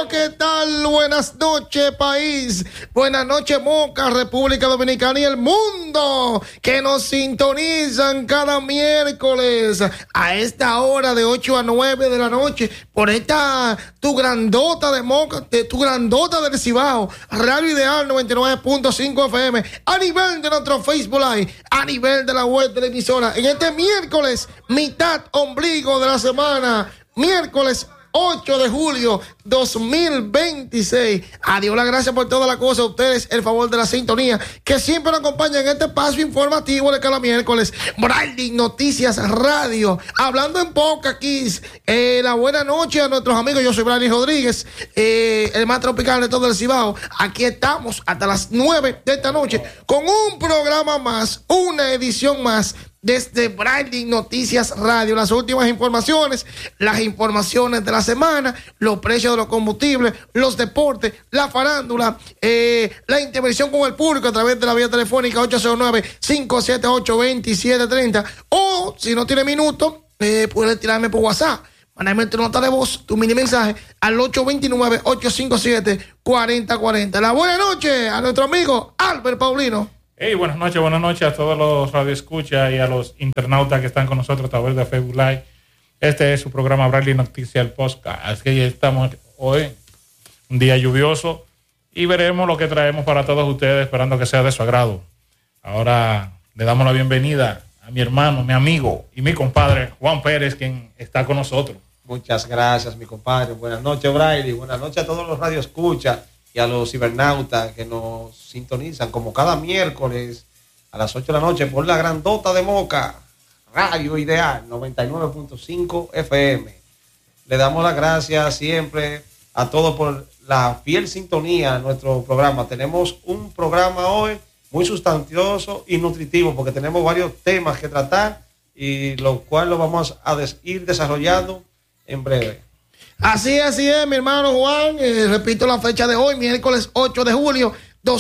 ¿qué tal? Buenas noches, país. Buenas noches, Moca, República Dominicana y el mundo que nos sintonizan cada miércoles a esta hora de 8 a 9 de la noche por esta tu grandota de Moca, tu grandota del Cibao, Radio Ideal 99.5 FM, a nivel de nuestro Facebook Live, a nivel de la web de la emisora, en este miércoles, mitad ombligo de la semana, miércoles 8 de julio 2026. Adiós, la gracias por toda la cosa. A ustedes el favor de la sintonía que siempre nos acompaña en este espacio informativo de cada miércoles. Branding Noticias Radio. Hablando en Poca Kiss. La buena noche a nuestros amigos. Yo soy Branding Rodríguez, el más tropical de todo el Cibao. Aquí estamos hasta las 9 de esta noche con un programa más, una edición más desde Branding Noticias Radio. Las últimas informaciones, las informaciones de la semana, los precios de los combustibles, los deportes, la farándula, la intervención con el público a través de la vía telefónica 809-578-2730, o si no tiene minutos, puedes tirarme por WhatsApp, mandarme tu nota de voz, tu mini mensaje al 829-857-4040. La buena noche a nuestro amigo Albert Paulino. Hey, buenas noches a todos los radioescuchas y a los internautas que están con nosotros a través de Facebook Live. Este es su programa Branding Noticias, el podcast. Así que estamos hoy, un día lluvioso, y veremos lo que traemos para todos ustedes, esperando que sea de su agrado. Ahora le damos la bienvenida a mi hermano, mi amigo y mi compadre Juan Pérez, quien está con nosotros. Muchas gracias, mi compadre. Buenas noches, Braille. Buenas noches a todos los radioescuchas y a los cibernautas que nos sintonizan como cada miércoles a las 8 de la noche por la grandota de Moca, Radio Ideal 99.5 FM. Le damos las gracias siempre a todos por la fiel sintonía a nuestro programa. Tenemos un programa hoy muy sustancioso y nutritivo porque tenemos varios temas que tratar y lo cual lo vamos a ir desarrollando en breve. Así es, mi hermano Juan. Repito la fecha de hoy, miércoles 8 de julio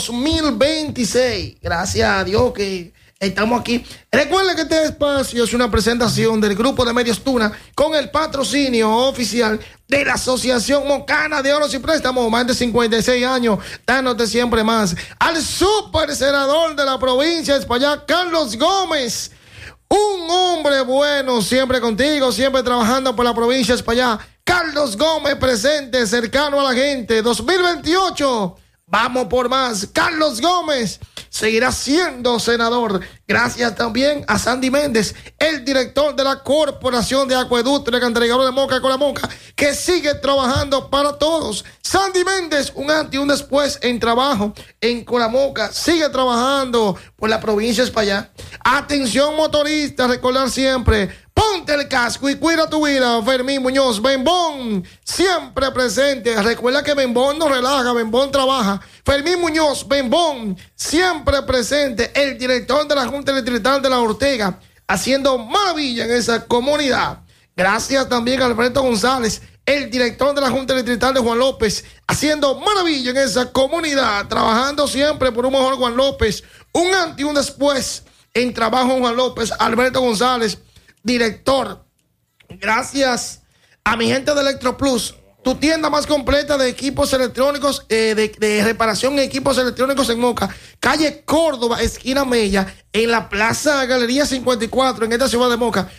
2026. Gracias a Dios que estamos aquí. Recuerden que este espacio es una presentación del Grupo de Medios Tuna con el patrocinio oficial de la Asociación Mocana de Ahorros y Préstamos, más de 56 años, dándote siempre más. Al super senador de la provincia de España, Carlos Gómez. Un hombre bueno, siempre contigo, siempre trabajando por la provincia de España. Carlos Gómez presente, cercano a la gente. 2028, vamos por más. Carlos Gómez seguirá siendo senador. Gracias también a Sandy Méndez, el director de la Corporación de Acueducto y Alcantarillado de Moca con la Moca, que sigue trabajando para todos. Sandy Méndez, un antes y un después en trabajo en Colamoca, sigue trabajando por la provincia de España. Atención motorista, recordar siempre, ponte el casco y cuida tu vida. Fermín Muñoz, Bembón, siempre presente. Recuerda que Bembón no relaja, Bembón trabaja. Fermín Muñoz, Bembón, siempre presente. El director de la Junta Distrital de La Ortega, haciendo maravilla en esa comunidad. Gracias también a Alberto González, el director de la Junta Distrital de Juan López, haciendo maravilla en esa comunidad, trabajando siempre por un mejor Juan López. Un antes y un después en trabajo en Juan López, Alberto González, director. Gracias a mi gente de Electroplus, tu tienda más completa de equipos electrónicos, de reparación en equipos electrónicos en Moca, calle Córdoba, esquina Mella, en la Plaza Galería 54, en esta ciudad de Moca.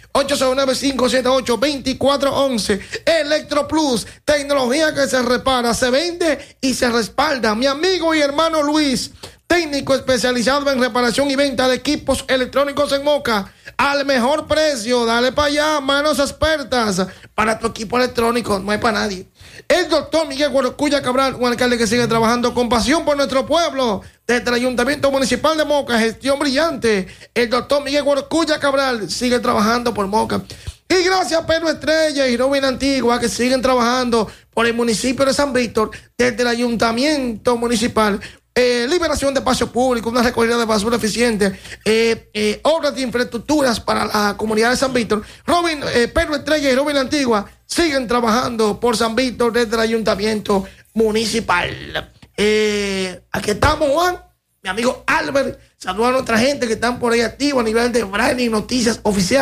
809-578-2411. Electroplus, tecnología que se repara, se vende y se respalda. Mi amigo y hermano Luis, técnico especializado en reparación y venta de equipos electrónicos en Moca, al mejor precio. Dale para allá, manos expertas para tu equipo electrónico, no hay para nadie. El doctor Miguel Guarcuya Cabral, un alcalde que sigue trabajando con pasión por nuestro pueblo, desde el Ayuntamiento Municipal de Moca, gestión brillante. El doctor Miguel Guarcuya Cabral sigue trabajando por Moca. Y gracias a Pedro Estrella y Robin Antigua, que siguen trabajando por el municipio de San Víctor, desde el Ayuntamiento Municipal. Liberación de espacio público, una recogida de basura eficiente, obras de infraestructuras para la comunidad de San Víctor. Pedro Estrella y Robin Antigua siguen trabajando por San Víctor desde el Ayuntamiento Municipal. Aquí estamos, Juan, mi amigo Albert. Saludos a nuestra gente que están por ahí activos a nivel de Branding Noticias Oficial,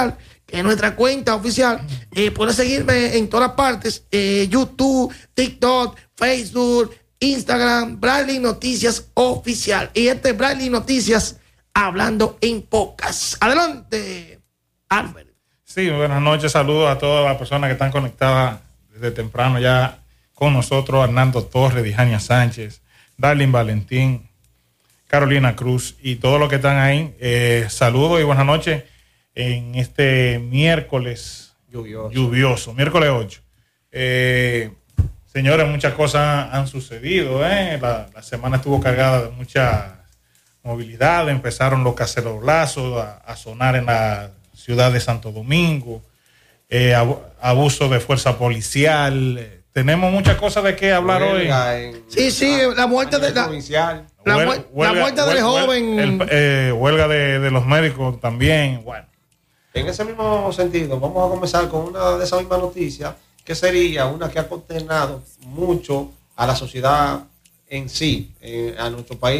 que es nuestra cuenta oficial. Puedes seguirme en todas partes, YouTube, TikTok, Facebook, Instagram, Bradley Noticias Oficial. Y este es Bradley Noticias hablando en pocas. Adelante, Albert. Sí, buenas noches, saludos a todas las personas que están conectadas desde temprano ya con nosotros, Hernando Torres, Dijania Sánchez, Darlene Valentín, Carolina Cruz y todos los que están ahí. Saludos y buenas noches en este miércoles lluvioso, miércoles 8. Señores, muchas cosas han sucedido. La semana estuvo cargada de mucha movilidad. Empezaron los cacerolazos a sonar en la ciudad de Santo Domingo. Abuso de fuerza policial. Tenemos muchas cosas de qué hablar hoy. Sí, la muerte de la muerte del joven. Huelga de los médicos también. Bueno. En ese mismo sentido, vamos a comenzar con una de esas mismas noticias, que sería una que ha consternado mucho a la sociedad en sí, a nuestro país,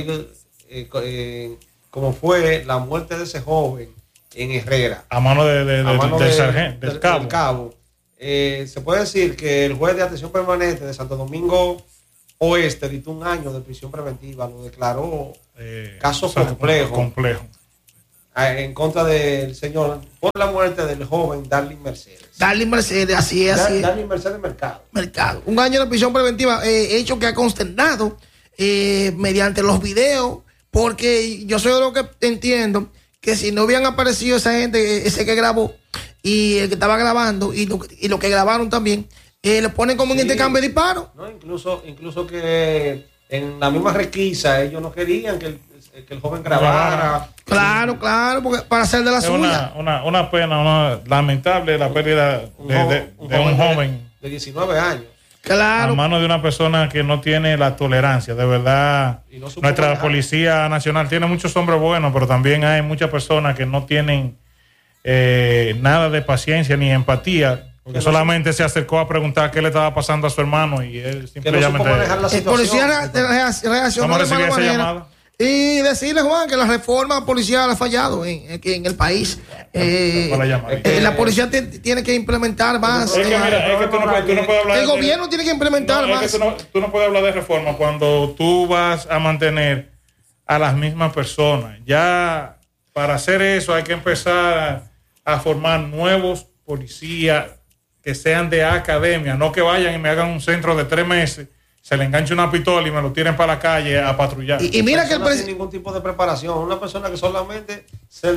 como fue la muerte de ese joven en Herrera. A mano del sargento, del cabo. Se puede decir que el juez de atención permanente de Santo Domingo Oeste dictó 1 año de prisión preventiva, lo declaró caso complejo en contra del señor por la muerte del joven Darlene Mercedes. Darlene Mercedes, así es. Darlene Mercedes Mercado. 1 año de prisión preventiva, hecho que ha consternado mediante los videos, porque yo soy de lo que entiendo que si no hubieran aparecido esa gente, ese que grabó y el que estaba grabando y lo que grabaron también, lo ponen como un intercambio de disparos. No, incluso que en la misma requisa ellos no querían que el joven grabara. Claro, porque para hacer de la suya. Una pena, lamentable la pérdida de un joven de 19 años. Claro. A manos de una persona que no tiene la tolerancia, de verdad. Nuestra Policía Nacional tiene muchos hombres buenos, pero también hay muchas personas que no tienen nada de paciencia ni empatía, porque solamente se acercó a preguntar qué le estaba pasando a su hermano y él simplemente... El policía reaccionó. Vamos a recibir esa llamada. Y decirle, Juan, que la reforma policial ha fallado en el país. La policía tiene que implementar más. Es que mira, es que tú no puedes hablar. El gobierno tiene que implementar más. Es que tú no puedes hablar de reforma cuando tú vas a mantener a las mismas personas. Ya para hacer eso hay que empezar a formar nuevos policías que sean de academia, no que vayan y me hagan un centro de 3 meses, se le enganche una pistola y me lo tiren para la calle a patrullar. Y mira que el presidente sin ningún tipo de preparación, una persona que solamente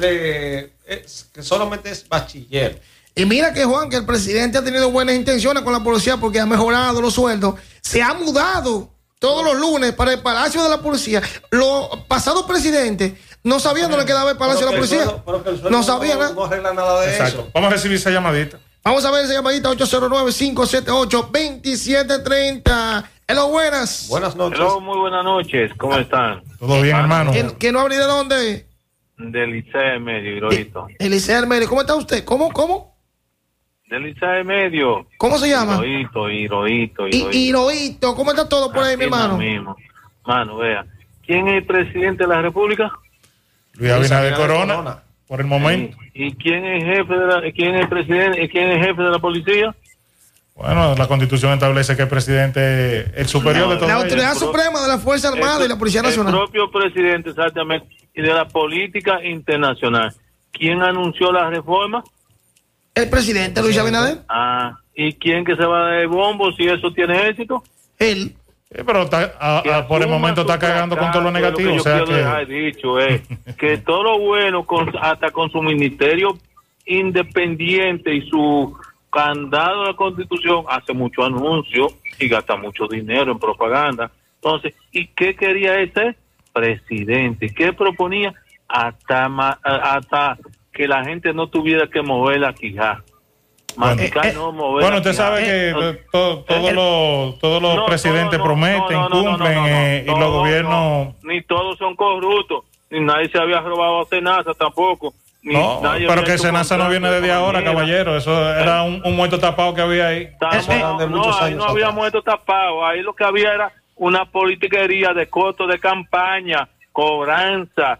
es bachiller. Y mira que, Juan, que el presidente ha tenido buenas intenciones con la policía porque ha mejorado los sueldos, se ha mudado todos los lunes para el Palacio de la Policía. Los pasados presidentes no sabían dónde quedaba el Palacio de la Policía. No sabían nada. No arregla nada de Exacto. eso. Vamos a recibir esa llamadita. Vamos a ver esa llamadita, 809-578-2730. Hello, buenas. Buenas noches. Hello, muy buenas noches. ¿Cómo están? Todo bien, hermano. ¿Quién no habría de dónde? Del Liceo Medio, Hirohito. El Liceo Medio. ¿Cómo está usted? ¿Cómo? Del Liceo Medio. ¿Cómo se llama? Hirohito. Hirohito. ¿Cómo está todo por ahí, mi hermano? Mismo. Mano, vea. ¿Quién es el presidente de la República? Luis Abinader Corona. Por el momento. ¿Y quién es jefe quién es el presidente, quién es jefe de la policía? Bueno, la Constitución establece que el presidente es el superior de todo. La autoridad suprema de la Fuerza Armada y la Policía Nacional. El propio presidente, exactamente, y de la política internacional. ¿Quién anunció la reforma? El presidente Luis Abinader. ¿Y quién que se va a dar el bombo si eso tiene éxito? Él. Pero por el momento está cagando con todo lo negativo. Lo que yo quiero dejar dicho es que todo lo bueno, hasta con su ministerio independiente y su candado de la Constitución, hace mucho anuncio y gasta mucho dinero en propaganda. Entonces, ¿y qué quería ese presidente? ¿Qué proponía? Hasta que la gente no tuviera que mover la quijada. Bueno, usted sabe que todos los presidentes prometen, cumplen, y los gobiernos... Ni todos son corruptos, ni nadie se había robado a Senasa tampoco. Pero que Senasa no viene desde ahora, caballero. Eso era un muerto tapado que había ahí. Ahí no había muerto tapado. Ahí lo que había era una politiquería de costo de campaña, cobranza,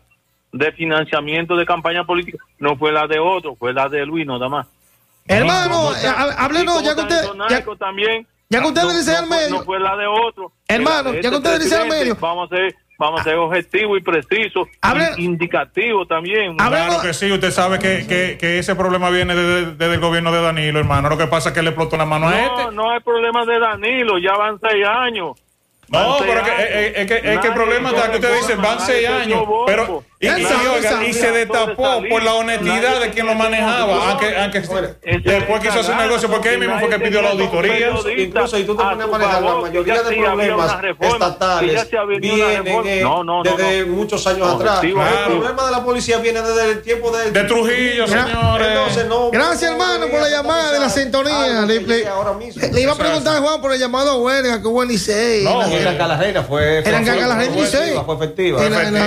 de financiamiento de campaña política no fue la de otro, fue la de Luis, nada más. Hermano, háblenos, ya que usted. También, Ya que usted dice al medio. No fue la de otro. Hermano, ya que usted dice al medio. Vamos a ser objetivos y precisos, indicativos también. Claro que sí, usted sabe que ese problema viene desde el gobierno de Danilo, hermano. Lo que pasa es que le explotó la mano a este. No hay problema de Danilo, ya van 6 años. No, pero es que el problema está que usted dice, van 6 años, pero y se destapó por la honestidad de quien lo manejaba, aunque después quiso hacer un negocio, porque él mismo fue que pidió la auditoría. Incluso si tú te pones a manejar, la mayoría de problemas estatales vienen desde muchos años atrás. El problema de la policía viene desde el tiempo de Trujillo, señores. Gracias, hermano, por la llamada de la sintonía. Le iba a preguntar a Juan por el llamado a huelga que hubo en Licey. Era Calarreina, fue efectiva.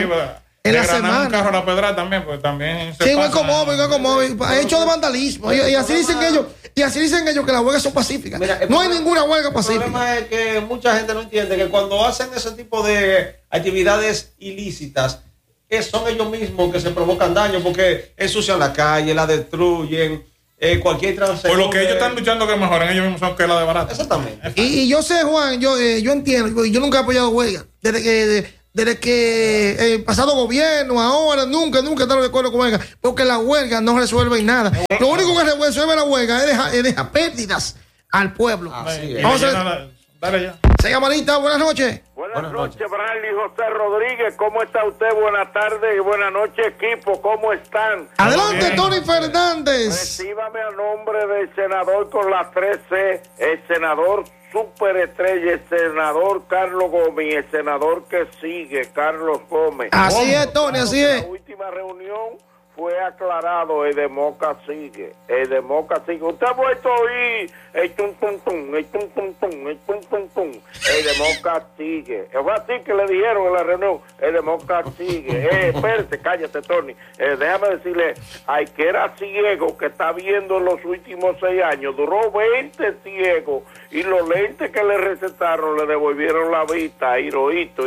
En la semana. Un carro a la pedra también, pues también. Sí, como hecho de vandalismo. Y así dicen ellos que las huelgas son pacíficas. Mira, no hay ninguna huelga pacífica. El problema es que mucha gente no entiende que cuando hacen ese tipo de actividades ilícitas, son ellos mismos que se provocan daño porque ensucian la calle, la destruyen. Cualquier transeúnte. Por lo que ellos están luchando que mejoren, ellos mismos son que la de barata. Exactamente. Y yo sé, Juan, yo entiendo, yo nunca he apoyado huelga. Desde que el pasado gobierno, ahora, nunca he estado de acuerdo con huelga, porque la huelga no resuelve nada. Lo único que resuelve la huelga es dejar pérdidas al pueblo. Vamos a dale ya. Se llamadita, buenas noches. Buenas noches, Bradley José Rodríguez. ¿Cómo está usted? Buenas tardes y buenas noches, equipo. ¿Cómo están? Adelante, Tony Fernández. Recíbame a nombre del senador con las 3C, el senador superestrella, el senador Carlos Gómez, el senador que sigue, Carlos Gómez. Así es, Tony, así es. La última reunión fue aclarado, el de Moca sigue. Usted ha vuelto a oír el tum tum tum, el tum tum tum, el tum tum tum. El de Moca sigue. Fue así que le dijeron en la reunión, el de Moca sigue. Espérate, cállate, Tony. Déjame decirle, hay que era ciego que está viendo en los últimos 6 años, duró 20 ciegos y los lentes que le recetaron le devolvieron la vista. Hirohito,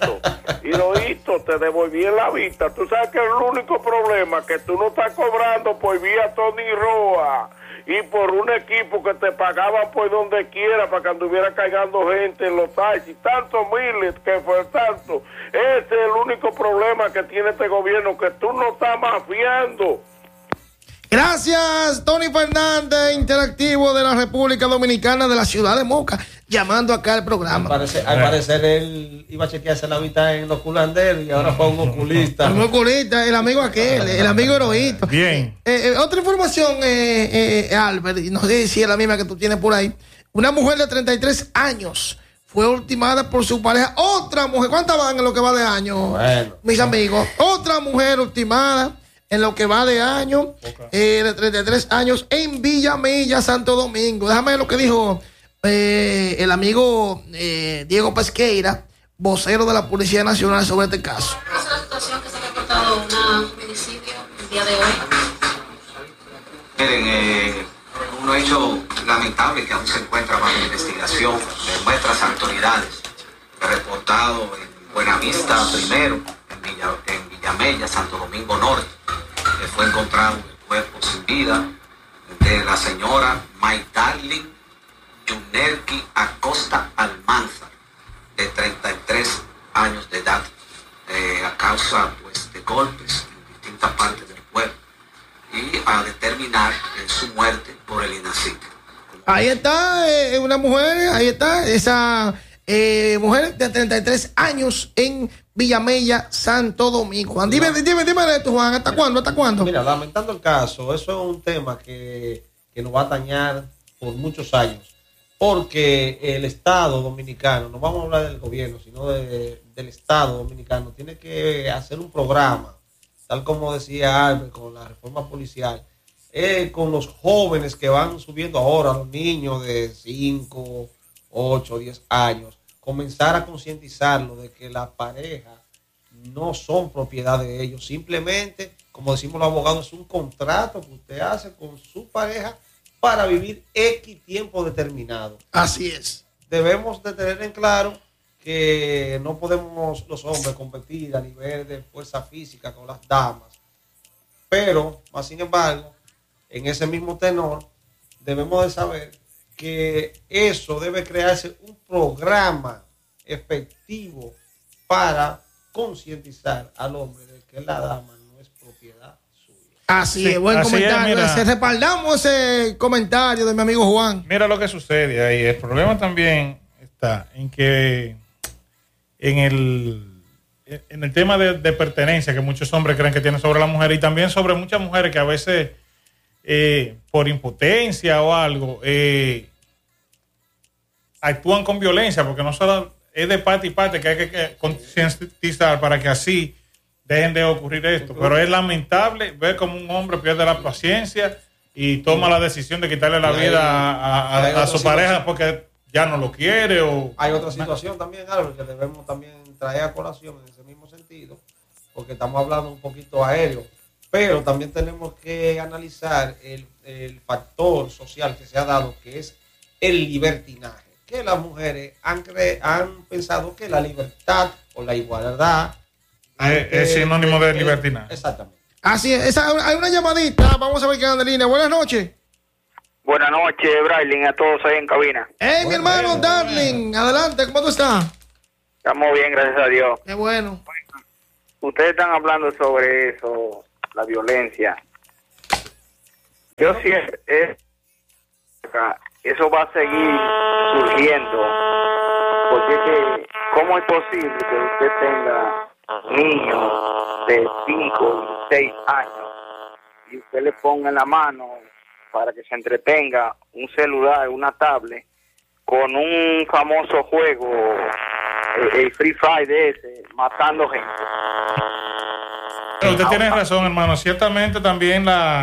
te devolvieron la vista. Tú sabes que el único problema que tú no estás cobrando por vía Tony Roa y por un equipo que te pagaba por donde quiera para que anduviera cargando gente en los taxis, tantos miles que fue tanto. Ese es el único problema que tiene este gobierno, que tú no estás mafiando. Gracias, Tony Fernández, interactivo de la República Dominicana, de la ciudad de Moca, llamando acá al programa. Al parecer él iba a chequearse la vista en los culanderos y ahora fue un oculista. Un oculista, el amigo aquel, el amigo Heroíto. Bien. Otra información, Albert, no sé si es la misma que tú tienes por ahí. Una mujer de 33 años fue ultimada por su pareja. Otra mujer, ¿cuántas van en lo que va de año? Bueno, mis amigos, otra mujer ultimada en lo que va de año, de 33 años, en Villamella, Santo Domingo. Déjame ver lo que dijo el amigo Diego Pesqueira, vocero de la Policía Nacional, sobre este caso. ¿Es la situación que se ha reportado un homicidio el día de hoy? Miren, un hecho lamentable que aún se encuentra bajo investigación de nuestras autoridades, reportado en Buenavista primero, en Villamella, Santo Domingo Norte. Fue encontrado el cuerpo sin vida de la señora Maidarlin Yunerki Acosta Almanzar, de 33 años de edad, a causa pues, de golpes en distintas partes del cuerpo, y a determinar su muerte por el INACIC. Ahí está una mujer, ahí está esa mujer de 33 años en Villamella, Santo Domingo. Juan, dime de esto, Juan, ¿hasta cuándo? Mira, lamentando el caso, eso es un tema que nos va a dañar por muchos años, porque el Estado dominicano, no vamos a hablar del gobierno, sino del Estado dominicano, tiene que hacer un programa, tal como decía Albert, con la reforma policial, con los jóvenes que van subiendo ahora, los niños de 5, 8, 10 años, comenzar a concientizarlos de que las parejas no son propiedad de ellos. Simplemente, como decimos los abogados, es un contrato que usted hace con su pareja para vivir X tiempo determinado. Así es. Debemos de tener en claro que no podemos los hombres competir a nivel de fuerza física con las damas, pero, más sin embargo, en ese mismo tenor, debemos de saber que eso debe crearse un programa efectivo para concientizar al hombre de que la dama no es propiedad suya. Así Sí, es, buen así comentario. es, mira. Respaldamos ese comentario de mi amigo Juan. Mira lo que sucede ahí. El problema también está en que en el tema de pertenencia que muchos hombres creen que tienen sobre la mujer y también sobre muchas mujeres que a veces por impotencia o algo actúan con violencia, porque no solo es de parte y parte que hay que concientizar para que así dejen de ocurrir esto, pero es lamentable ver cómo un hombre pierde la paciencia y toma la decisión de quitarle la vida a su pareja porque ya no lo quiere. O hay otra situación también, Álvaro, que debemos también traer a colación en ese mismo sentido, porque estamos hablando un poquito aéreo, pero también tenemos que analizar el factor social que se ha dado, que es el libertinaje, que las mujeres han pensado que la libertad o la igualdad es sinónimo de libertinaje. Exactamente. Así es. Hay una llamadita. Vamos a ver qué anda en línea. Buenas noches. Buenas noches, Brailin, a todos ahí en cabina. Hey, mi hermano Darling. Adelante, ¿cómo tú estás? Estamos bien, gracias a Dios. Qué bueno. Ustedes están hablando sobre eso, la violencia. Yo sí, eso va a seguir surgiendo. Porque es que, ¿cómo es posible que usted tenga niños de 5 y 6 años y usted le ponga en la mano para que se entretenga un celular, una tablet, con un famoso juego, el Free Fire de ese, matando gente? Pero usted tiene razón, hermano. Ciertamente también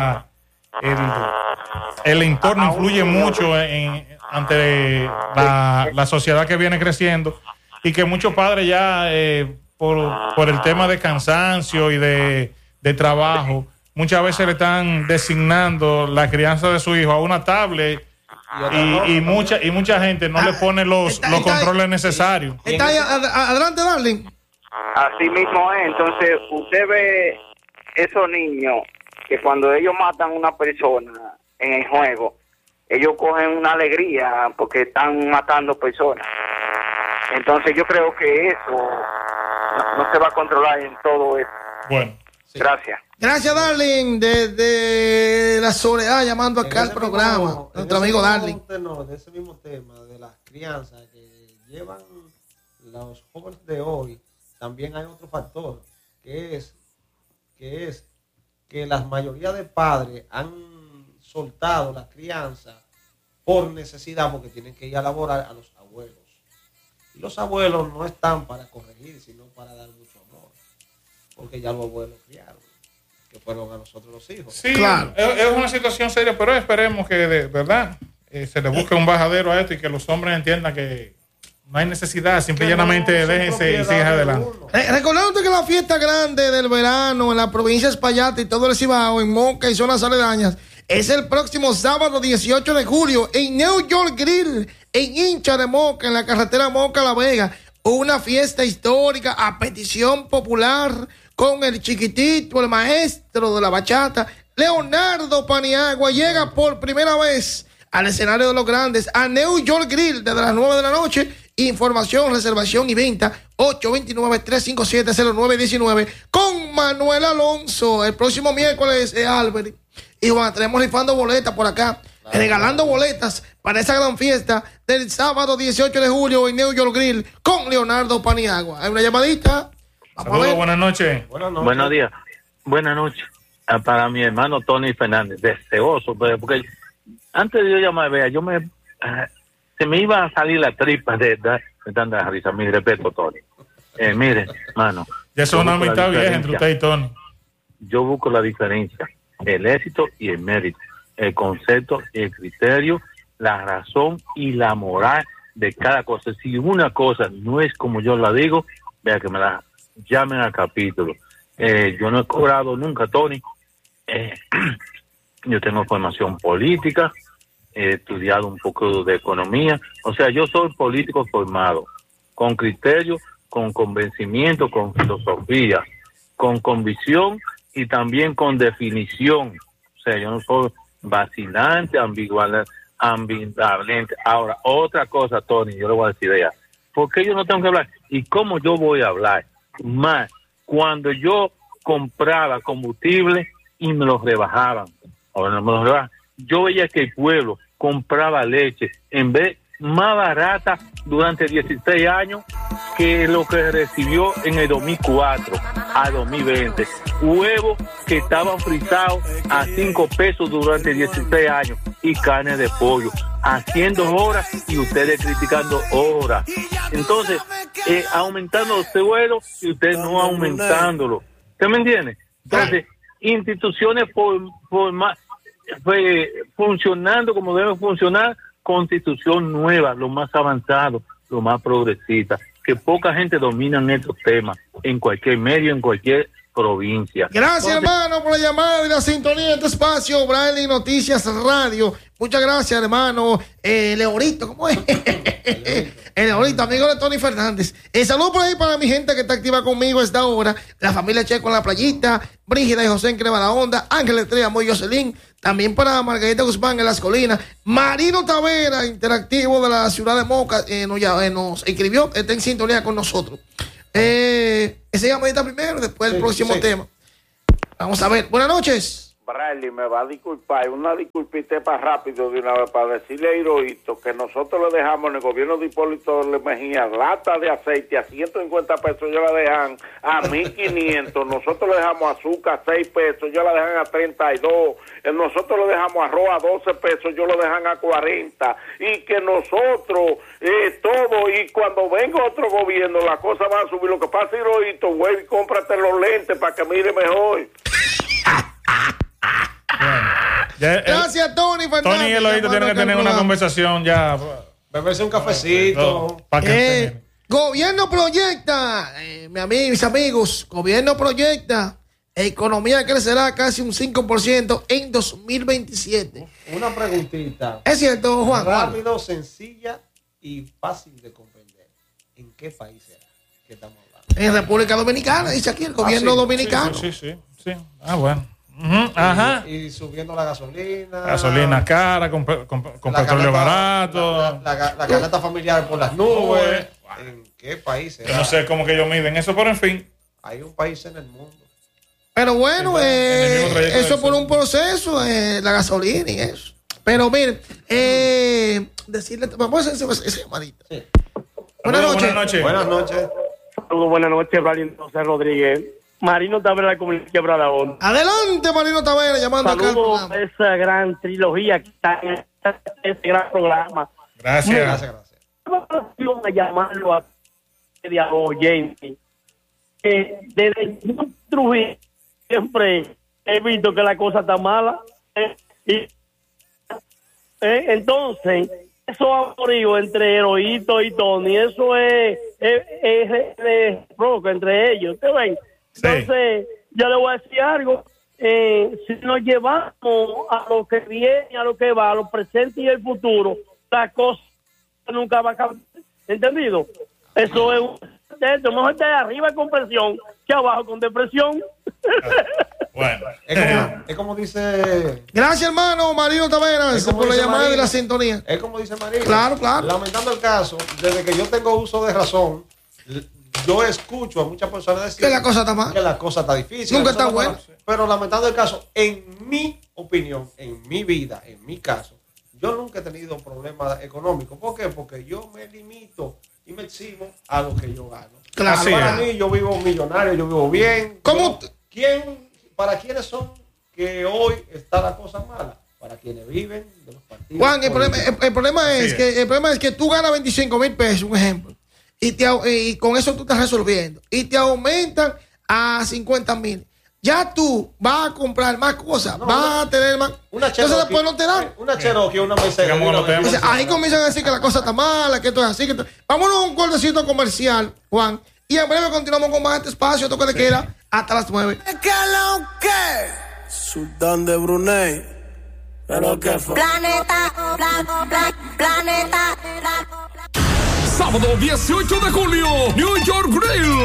el entorno influye mucho ante la sociedad que viene creciendo y que muchos padres ya por el tema de cansancio y de trabajo muchas veces le están designando la crianza de su hijo a una tablet y mucha gente no le pone los controles necesarios. Está ahí, adelante, Darling. Así mismo es. Entonces usted ve esos niños que cuando ellos matan a una persona en el juego, ellos cogen una alegría porque están matando personas. Entonces yo creo que eso no se va a controlar en todo esto. Bueno. Sí. Gracias. Gracias, Darling, desde la Soledad, llamando acá al programa. Nuestro amigo Darling. De ese mismo tema, de las crianzas que llevan los jóvenes de hoy, también hay otro factor, que es que la mayoría de padres han soltado la crianza por necesidad, porque tienen que ir a laborar a los abuelos. Y los abuelos no están para corregir, sino para dar mucho amor, porque ya los abuelos criaron, que fueron a nosotros los hijos. Sí, Claro. es una situación seria, pero esperemos que de verdad se le busque un bajadero a esto y que los hombres entiendan que no hay necesidad, simple y llanamente déjense y sigan adelante. Recordándote que la fiesta grande del verano en la provincia de Espaillat y todo el Cibao, en Moca y zonas aledañas, es el próximo sábado 18 de julio en New York Grill, en Hincha de Moca, en la carretera Moca-La Vega. Una fiesta histórica a petición popular con el chiquitito, el maestro de la bachata, Leonardo Paniagua. Llega por primera vez al escenario de los grandes, a New York Grill, desde las 9 de la noche. Información, reservación y venta 829-357-0919 con Manuel Alonso. El próximo miércoles, Albert y Juan, tenemos rifando boletas por acá, regalando boletas para esa gran fiesta del sábado 18 de julio en New York Grill con Leonardo Paniagua. Hay una llamadita. Saludos, buenas noches. Buenos días. Buenas noches. Para mi hermano Tony Fernández, deseoso, porque antes de yo llamar, vea, se me iba a salir la tripa de tanta risa. Mi respeto, Tony. Mire, hermano. Ya es una amistad vieja entre usted y Tony. Yo busco la diferencia, el éxito y el mérito, el concepto, el criterio, la razón y la moral de cada cosa. Si una cosa no es como yo la digo, vea que me la llamen al capítulo. Yo no he cobrado nunca, Tony. Yo tengo formación política, he estudiado un poco de economía, o sea, yo soy político formado. con criterio, con convencimiento, con filosofía, con convicción y también con definición. O sea, yo no soy vacilante, ambivalente. Ahora, otra cosa, Tony, yo le voy a decir a ella, ¿por qué yo no tengo que hablar? ¿Y cómo yo voy a hablar? Más, cuando yo compraba combustible y me los rebajaban, ahora no me los rebajan, yo veía que el pueblo compraba leche en vez más barata durante 16 años que lo que recibió en el 2004 a 2020. Huevos que estaban frisados a 5 pesos durante 16 años y carne de pollo haciendo horas y ustedes criticando horas. Entonces, aumentando los sueldos y ustedes no aumentándolo. ¿Usted me entiende? Entonces, instituciones funcionando como deben funcionar, constitución nueva, lo más avanzado, lo más progresista, que poca gente domina en estos temas, en cualquier medio, en cualquier provincia. Gracias, hermano, por la llamada y la sintonía de este espacio, Braille Noticias Radio. Muchas gracias, hermano. Leorito, ¿cómo es? El Leorito, amigo de Tony Fernández. Saludos por ahí para mi gente que está activa conmigo a esta hora. La familia Checo en la playita, Brígida y José en Crema la Onda, Ángel Estrella, Moy Jocelyn. También para Margarita Guzmán en las colinas. Marino Tavera, interactivo de la ciudad de Moca, nos escribió, está en sintonía con nosotros. Ese llamadita primero, después el próximo tema. Vamos a ver. Buenas noches. Bradley, me va a disculpar, una disculpita para rápido de una vez, para decirle a Hirohito que nosotros le dejamos en el gobierno de Hipólito Mejía lata de aceite a 150 pesos, yo la dejan a 1.500, nosotros le dejamos azúcar a 6 pesos, yo la dejan a 32, nosotros le dejamos arroz a 12 pesos, yo lo dejan a 40, y que nosotros, todo, y cuando venga otro gobierno, la cosa va a subir. Lo que pasa, Hirohito, güey, cómprate los lentes para que mire mejor. Bueno, gracias, Tony Fernández. Tony y Eloíto tienen que tener una conversación ya. Beberse un cafecito. Gobierno proyecta, mis amigos, gobierno proyecta, economía crecerá casi un 5% en 2027. Una preguntita. Es cierto, Juan. Rápido, sencilla y fácil de comprender. ¿En qué país será que estamos hablando? En República Dominicana, dice aquí el gobierno dominicano. Sí. Ah, bueno. Ajá. Y subiendo la gasolina. Gasolina cara, con petróleo barato. La canasta familiar por las nubes. ¿En qué país será? Yo no sé cómo que ellos miden eso, pero en fin. Hay un país en el mundo. Pero bueno, eso por un proceso, la gasolina y eso. Pero miren, decirle, vamos a hacer esa llamadita. Sí. Buenas noches. Buenas noches. Saludos, buenas noches, Rally José Rodríguez. Marino Tavera de la Comunidad Quebrada Onda. Adelante, Marino Tavera, llamando acá. Saludos a esa gran trilogía que está en este gran programa. Gracias. Vamos a llamarlo a oyente. Desde Trujillo siempre he visto que la cosa está mala. Entonces, esos amoríos entre Heroíto y Tony, eso es roca entre ellos. ¿Ustedes ven? Entonces, yo le voy a decir algo. Si nos llevamos a lo que viene, a lo que va, a lo presente y el futuro, la cosa nunca va a cambiar. ¿Entendido? Eso es mejor estar arriba con presión que abajo con depresión. Bueno, es como dice. Gracias, hermano Marino Taveras, por la llamada y la sintonía. Es como dice Marino. Claro. Lamentando el caso, desde que yo tengo uso de razón, yo escucho a muchas personas decir que la cosa está mal, que la cosa está difícil. Nunca está buena. Pero lamentando el caso, en mi opinión, en mi vida, en mi caso, yo nunca he tenido problemas económicos. ¿Por qué? Porque yo me limito y me eximo a lo que yo gano. Claro. Para mí, yo vivo millonario, yo vivo bien. ¿Cómo? ¿Para quiénes son que hoy está la cosa mala? Para quienes viven de los partidos. Juan, el problema es que tú ganas 25,000 pesos, un ejemplo, y con eso tú estás resolviendo, y te aumentan a 50,000. Ya tú vas a comprar más cosas, vas a tener más. Entonces después no te dan. Una Cherokee, una Mercedes. Ahí comienzan a decir que la cosa está mala, que esto es así. Vámonos a un cortecito comercial, Juan. Y en breve continuamos con más este espacio, toque de queda, hasta las 9. Sultán de Brunei. Pero que fue. Planeta. Sábado 18 de julio, New York Grill.